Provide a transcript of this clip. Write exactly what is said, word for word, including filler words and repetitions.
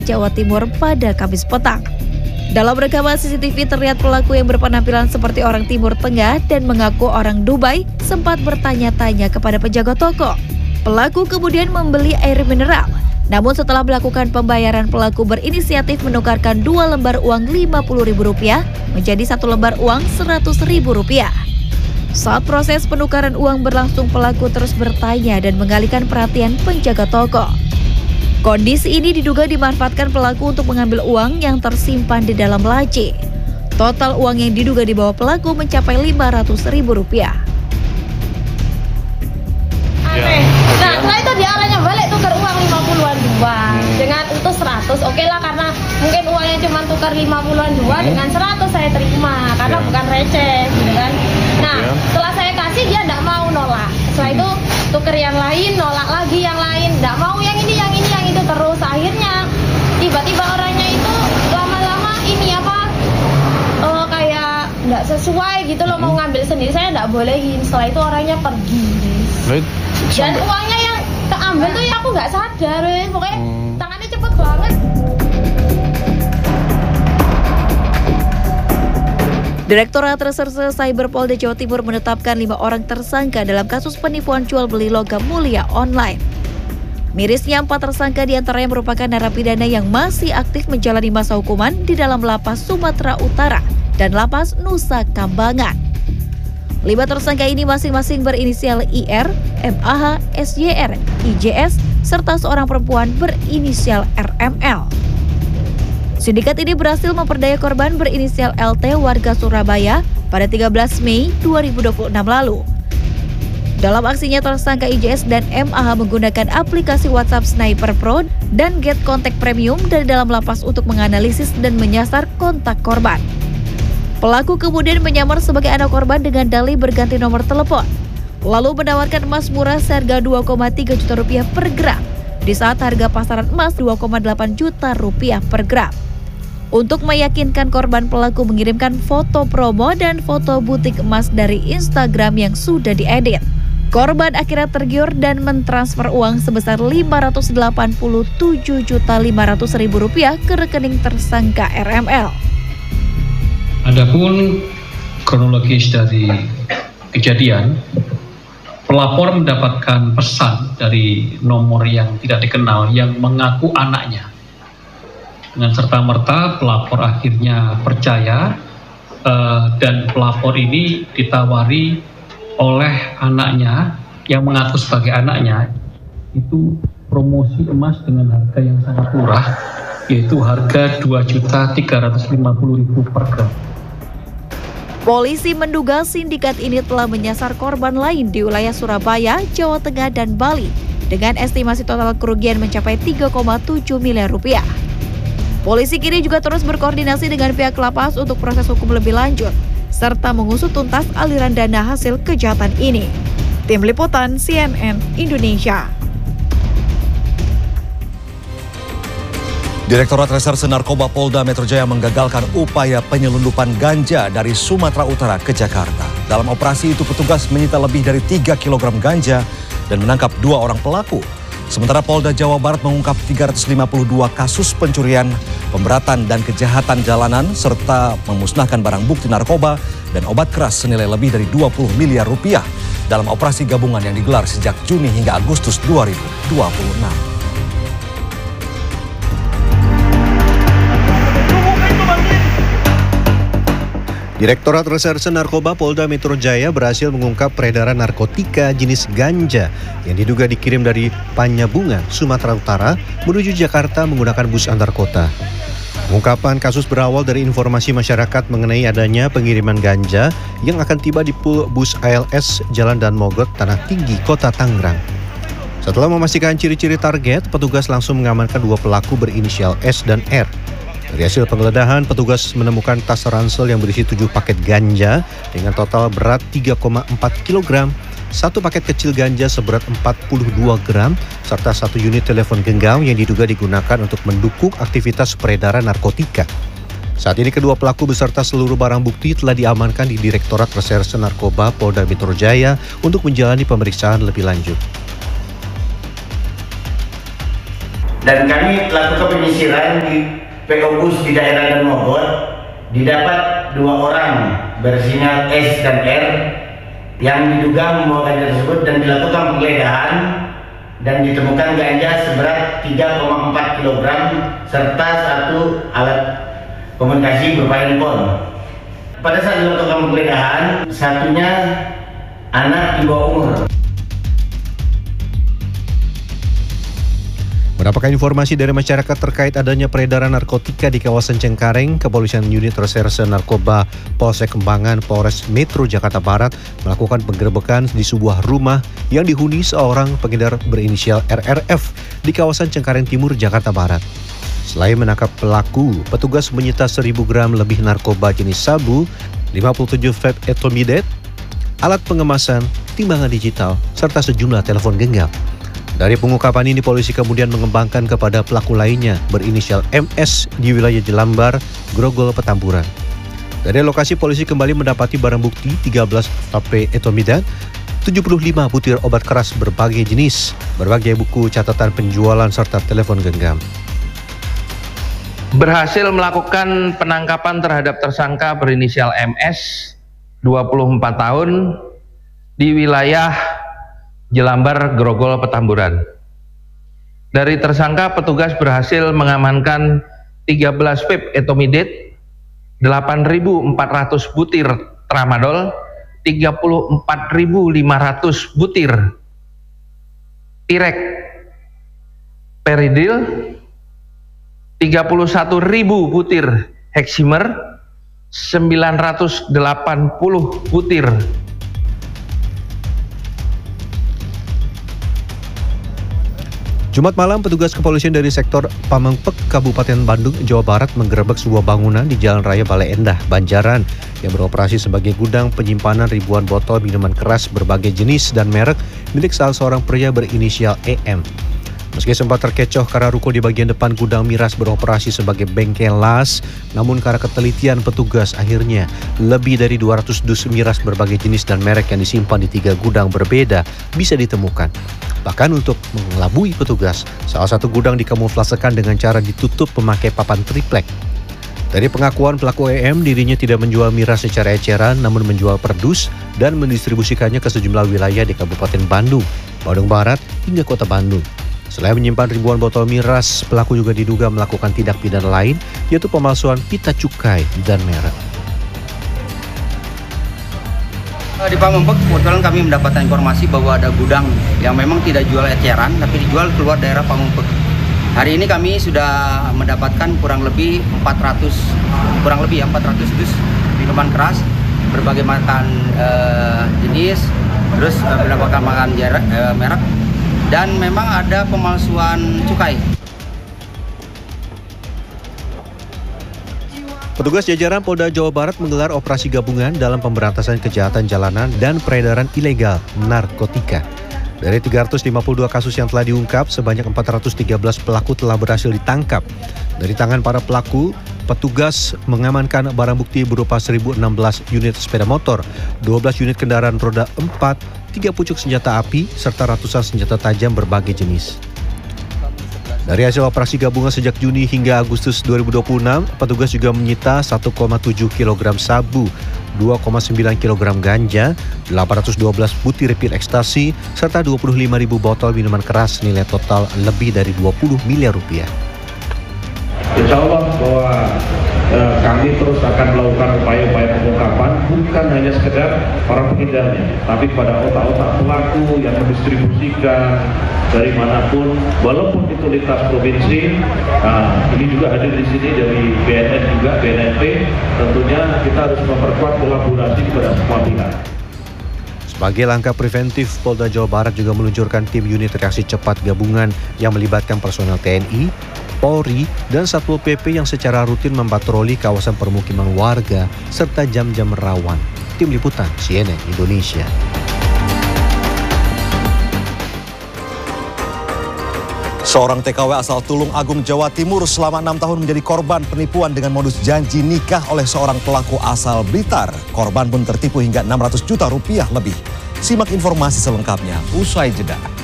Jawa Timur pada Kamis petang. Dalam rekaman C C T V terlihat pelaku yang berpenampilan seperti orang Timur Tengah dan mengaku orang Dubai sempat bertanya-tanya kepada penjaga toko. Pelaku kemudian membeli air mineral. Namun setelah melakukan pembayaran, pelaku berinisiatif menukarkan dua lembar uang lima puluh ribu rupiah menjadi satu lembar uang seratus ribu rupiah. Saat proses penukaran uang berlangsung, pelaku terus bertanya dan mengalihkan perhatian penjaga toko. Kondisi ini diduga dimanfaatkan pelaku untuk mengambil uang yang tersimpan di dalam laci. Total uang yang diduga dibawa pelaku mencapai lima ratus ribu rupiah. Aneh. Nah, setelah itu dia arahnya balik tukar uang lima puluhan dua dengan utuh seratus. Oke lah, karena mungkin uangnya cuma tukar lima puluhan dua hmm. dengan seratus saya terima karena ya. bukan receh gitu kan. Nah, ya. setelah saya kasih dia enggak mau nolak. Setelah itu tukar yang lain, nolak lagi yang lain, enggak mau yang ini, yang ini, yang itu terus. Akhirnya tiba-tiba orangnya itu lama-lama ini apa uh, kayak enggak sesuai gitu loh, hmm. mau ngambil sendiri, saya enggak bolehin. Setelah itu orangnya pergi. Right. Dan uangnya yang keambil tuh ya aku nggak sadar, pokoknya hmm. tangannya cepet banget. Direktorat Reserse Cyber Polda Jawa Timur menetapkan lima orang tersangka dalam kasus penipuan jual beli logam mulia online. Mirisnya, empat tersangka diantaranya merupakan narapidana yang masih aktif menjalani masa hukuman di dalam Lapas Sumatera Utara dan Lapas Nusa Kambangan. Lima tersangka ini masing-masing berinisial I R, M A H, S Y R, I J S, serta seorang perempuan berinisial R M L. Sindikat ini berhasil memperdaya korban berinisial L T warga Surabaya pada tiga belas Mei dua ribu dua puluh enam lalu. Dalam aksinya, tersangka I J S dan M A H menggunakan aplikasi WhatsApp Sniper Pro dan Get Contact Premium dari dalam lapas untuk menganalisis dan menyasar kontak korban. Pelaku kemudian menyamar sebagai anak korban dengan dalih berganti nomor telepon, lalu menawarkan emas murah seharga dua koma tiga juta rupiah per gram, di saat harga pasaran emas dua koma delapan juta rupiah per gram. Untuk meyakinkan korban, pelaku mengirimkan foto promo dan foto butik emas dari Instagram yang sudah diedit. Korban akhirnya tergiur dan mentransfer uang sebesar lima ratus delapan puluh tujuh juta lima ratus ribu rupiah ke rekening tersangka R M L. Adapun kronologis dari kejadian, pelapor mendapatkan pesan dari nomor yang tidak dikenal yang mengaku anaknya. Dengan serta-merta pelapor akhirnya percaya uh, dan pelapor ini ditawari oleh anaknya yang mengaku sebagai anaknya itu promosi emas dengan harga yang sangat murah, yaitu harga dua juta tiga ratus lima puluh ribu per gram. Polisi menduga sindikat ini telah menyasar korban lain di wilayah Surabaya, Jawa Tengah, dan Bali dengan estimasi total kerugian mencapai tiga koma tujuh miliar rupiah. Polisi kini juga terus berkoordinasi dengan pihak lapas untuk proses hukum lebih lanjut, serta mengusut tuntas aliran dana hasil kejahatan ini. Tim Liputan C N N Indonesia. Direktorat Reserse Narkoba Polda Metro Jaya menggagalkan upaya penyelundupan ganja dari Sumatera Utara ke Jakarta. Dalam operasi itu, petugas menyita lebih dari tiga kilogram ganja dan menangkap dua orang pelaku. Sementara Polda Jawa Barat mengungkap tiga ratus lima puluh dua kasus pencurian, pemberatan dan kejahatan jalanan, serta memusnahkan barang bukti narkoba dan obat keras senilai lebih dari dua puluh miliar rupiah dalam operasi gabungan yang digelar sejak Juni hingga Agustus dua ribu dua puluh enam. Direktorat Reserse Narkoba Polda Metro Jaya berhasil mengungkap peredaran narkotika jenis ganja yang diduga dikirim dari Panyabungan, Sumatera Utara menuju Jakarta menggunakan bus antar kota. Pengungkapan kasus berawal dari informasi masyarakat mengenai adanya pengiriman ganja yang akan tiba di pool bus A L S Jalan Dan Mogot, Tanah Tinggi, Kota Tangerang. Setelah memastikan ciri-ciri target, petugas langsung mengamankan dua pelaku berinisial S dan R. Dari hasil penggeledahan, petugas menemukan tas ransel yang berisi tujuh paket ganja dengan total berat tiga koma empat kilogram, satu paket kecil ganja seberat empat puluh dua gram, serta satu unit telepon genggam yang diduga digunakan untuk mendukung aktivitas peredaran narkotika. Saat ini kedua pelaku beserta seluruh barang bukti telah diamankan di Direktorat Reserse Narkoba Polda Metro Jaya untuk menjalani pemeriksaan lebih lanjut. Dan kami lakukan penyisiran di P O Bus di daerah Dan Mogot, didapat dua orang bersinyal S dan R yang diduga membawa ganja tersebut dan dilakukan penggeledahan dan ditemukan ganja seberat tiga koma empat kilogram serta satu alat komunikasi berupa handphone. Pada saat dilakukan penggeledahan, satunya anak di bawah umur. Mendapatkan informasi dari masyarakat terkait adanya peredaran narkotika di kawasan Cengkareng, Kepolisian Unit Reserse Narkoba Polsek Kembangan Polres Metro Jakarta Barat melakukan penggerebekan di sebuah rumah yang dihuni seorang pengedar berinisial R R F di kawasan Cengkareng Timur, Jakarta Barat. Selain menangkap pelaku, petugas menyita seribu gram lebih narkoba jenis sabu, lima puluh tujuh vape etomidate, alat pengemasan, timbangan digital, serta sejumlah telepon genggam. Dari pengungkapan ini, polisi kemudian mengembangkan kepada pelaku lainnya berinisial M S di wilayah Jelambar, Grogol, Petamburan. Dari lokasi, polisi kembali mendapati barang bukti tiga belas vape etomidate, tujuh puluh lima butir obat keras berbagai jenis, berbagai buku catatan penjualan, serta telepon genggam. Berhasil melakukan penangkapan terhadap tersangka berinisial M S, dua puluh empat tahun, di wilayah Jelambar, Grogol, Petamburan. Dari tersangka, petugas berhasil mengamankan tiga belas vape etomidate, delapan ribu empat ratus butir tramadol, tiga puluh empat ribu lima ratus butir tirek peridil, tiga puluh satu ribu butir heximer, sembilan ratus delapan puluh butir Jumat malam, petugas kepolisian dari sektor Pamengpek, Kabupaten Bandung, Jawa Barat menggerebek sebuah bangunan di Jalan Raya Bale Endah, Banjaran yang beroperasi sebagai gudang penyimpanan ribuan botol minuman keras berbagai jenis dan merek milik salah seorang pria berinisial E M. Meski sempat terkecoh karena ruko di bagian depan gudang miras beroperasi sebagai bengkel las, namun karena ketelitian petugas akhirnya lebih dari dua ratus dus miras berbagai jenis dan merek yang disimpan di tiga gudang berbeda bisa ditemukan. Bahkan untuk mengelabui petugas, salah satu gudang dikamuflasekan dengan cara ditutup memakai papan triplek. Dari pengakuan pelaku E M, dirinya tidak menjual miras secara eceran, namun menjual per dus dan mendistribusikannya ke sejumlah wilayah di Kabupaten Bandung, Bandung Barat, hingga Kota Bandung. Selain menyimpan ribuan botol miras, pelaku juga diduga melakukan tindak pidana lain, yaitu pemalsuan pita cukai dan merek. Di Pamengpek, kebetulan kami mendapatkan informasi bahwa ada gudang yang memang tidak jual eceran, tapi dijual keluar daerah Pamengpek. Hari ini kami sudah mendapatkan kurang lebih empat ratus, kurang lebih ya, empat ratus dus minuman keras, berbagai macam uh, jenis, terus uh, berbagai macam uh, merek, dan memang ada pemalsuan cukai. Petugas jajaran Polda Jawa Barat menggelar operasi gabungan dalam pemberantasan kejahatan jalanan dan peredaran ilegal narkotika. Dari tiga ratus lima puluh dua kasus yang telah diungkap, sebanyak empat ratus tiga belas pelaku telah berhasil ditangkap. Dari tangan para pelaku, petugas mengamankan barang bukti berupa seribu enam belas unit sepeda motor, dua belas unit kendaraan roda empat, tiga pucuk senjata api, serta ratusan senjata tajam berbagai jenis. Dari hasil operasi gabungan sejak Juni hingga Agustus dua ribu dua puluh enam, petugas juga menyita satu koma tujuh kilogram sabu, dua koma sembilan kilogram ganja, delapan ratus dua belas butir pil ekstasi, serta dua puluh lima ribu botol minuman keras nilai total lebih dari dua puluh miliar rupiah. Insya Allah bahwa eh, kami terus akan melakukan upaya-upaya pengungkapan bukan hanya sekedar para pengedarnya, tapi pada otak-otak pelaku yang mendistribusikan dari manapun, walaupun itu lintas provinsi. Nah, ini juga hadir di sini dari B N N juga, B N N P. Tentunya kita harus memperkuat kolaborasi kepada semua pihak. Sebagai langkah preventif, Polda Jawa Barat juga meluncurkan tim unit reaksi cepat gabungan yang melibatkan personel T N I, Polri, dan Satpol P P yang secara rutin mempatroli kawasan permukiman warga serta jam-jam rawan. Tim Liputan C N N Indonesia. Seorang T K W asal Tulung Agung, Jawa Timur selama enam tahun menjadi korban penipuan dengan modus janji nikah oleh seorang pelaku asal Blitar. Korban pun tertipu hingga enam ratus juta rupiah lebih. Simak informasi selengkapnya usai jeda.